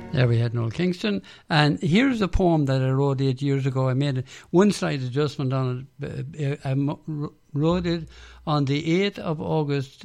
There we had Noel Kingston. And here's a poem that I wrote 8 years ago. I made one slight adjustment on it. I wrote it on the 8th of August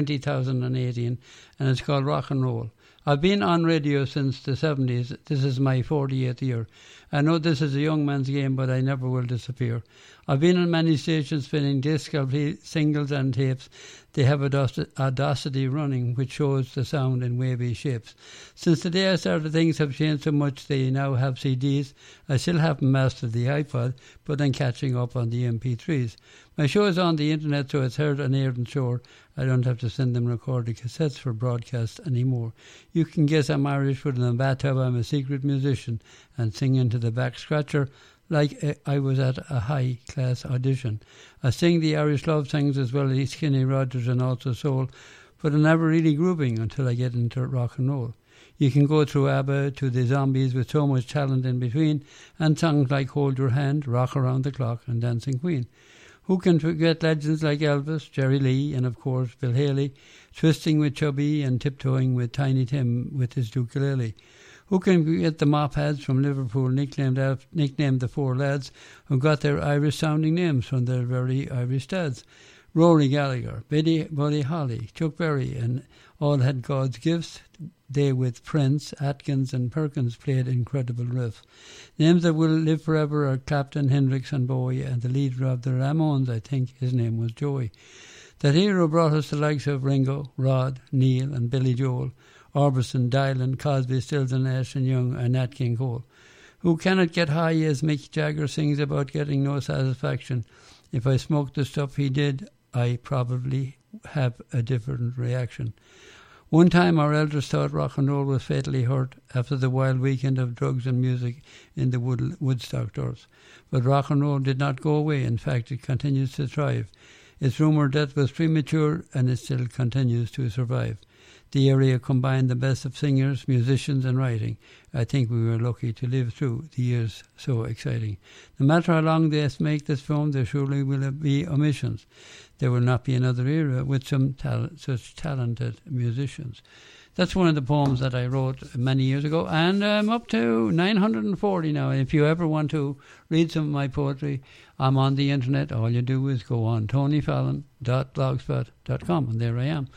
2018, and it's called Rock and Roll. I've been on radio since the 70s. This is my 48th year. I know this is a young man's game, but I never will disappear. I've been on many stations spinning discs, singles and tapes. They have Audacity running, which shows the sound in wavy shapes. Since the day I started, things have changed so much they now have CDs. I still haven't mastered the iPod, but I'm catching up on the MP3s. My show is on the internet, so it's heard and aired and sure. I don't have to send them recorded cassettes for broadcast anymore. You can guess I'm Irish, but in the bathtub I'm a secret musician and sing into the back scratcher like I was at a high-class audition. I sing the Irish love songs as well as Kenny Rogers and also soul, but I'm never really grooving until I get into rock and roll. You can go through ABBA to the Zombies with so much talent in between, and songs like Hold Your Hand, Rock Around the Clock and Dancing Queen. Who can forget legends like Elvis, Jerry Lee, and of course Bill Haley, twisting with Chubby and tiptoeing with Tiny Tim with his ukulele? Who can forget the Mop Heads from Liverpool, nicknamed the Four Lads, who got their Irish-sounding names from their very Irish dads? Rory Gallagher, Buddy Holly, Chuck Berry, and all had God's gifts. They, with Prince, Atkins and Perkins, played incredible riffs. Names that will live forever are Clapton, Hendrix and Bowie, and the leader of the Ramones, I think his name was Joey. That hero brought us the likes of Ringo, Rod, Neil and Billy Joel, Orbison, Dylan, Cosby, Stills and Nash and Young and Nat King Cole. Who cannot get high as Mick Jagger sings about getting no satisfaction? If I smoked the stuff he did, I probably have a different reaction. One time our elders thought rock and roll was fatally hurt after the wild weekend of drugs and music in the Woodstock doors. But rock and roll did not go away. In fact, it continues to thrive. It's rumoured death was premature and it still continues to survive. The area combined the best of singers, musicians and writing. I think we were lucky to live through the years so exciting. No matter how long they make this film, there surely will be omissions. There will not be another era with such talented musicians. That's one of the poems that I wrote many years ago, and I'm up to 940 now. If you ever want to read some of my poetry, I'm on the internet. All you do is go on tonyfallon.blogspot.com, and there I am.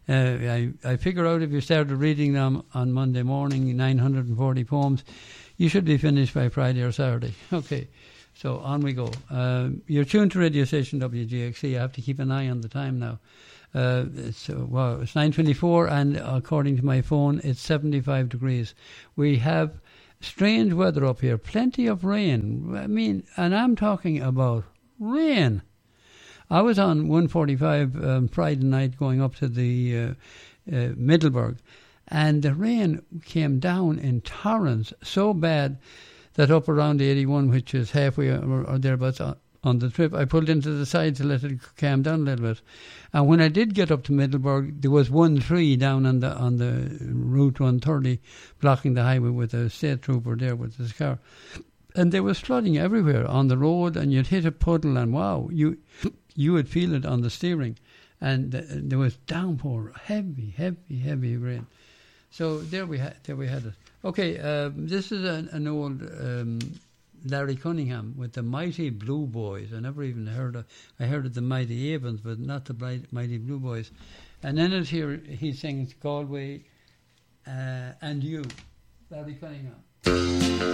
I figure out if you started reading them on Monday morning, 940 poems, you should be finished by Friday or Saturday. Okay, so on we go. You're tuned to radio station WGXC. I have to keep an eye on the time now. It's 9:24, and according to my phone, it's 75 degrees. We have strange weather up here, plenty of rain. I mean, and I'm talking about rain. I was on 145 Friday night going up to the Middleburg, and the rain came down in torrents so bad that up around the 81, which is halfway or thereabouts on the trip, I pulled into the side to let it calm down a little bit. And when I did get up to Middleburg, there was one tree down on the Route 130 blocking the highway with a state trooper there with his car. And there was flooding everywhere on the road, and you'd hit a puddle, and wow, you would feel it on the steering. And there was downpour, heavy rain. So there we had it. Okay, this is an old Larry Cunningham with the Mighty Blue Boys. I never even heard of. I heard of the Mighty Avens, but not the Mighty Blue Boys. And then he sings Galway and You, Larry Cunningham.